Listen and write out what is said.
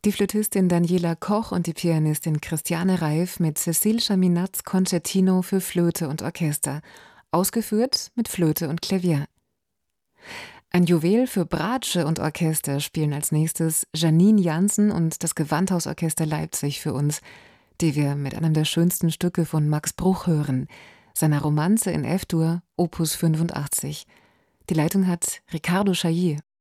Die Flötistin Daniela Koch und die Pianistin Christiane Reif mit Cécile Chaminades Concertino für Flöte und Orchester, ausgeführt mit Flöte und Klavier. Ein Juwel für Bratsche und Orchester spielen als nächstes Janine Jansen und das Gewandhausorchester Leipzig für uns, die wir mit einem der schönsten Stücke von Max Bruch hören, seiner Romanze in F-Dur, Opus 85. Die Leitung hat Riccardo Chailly.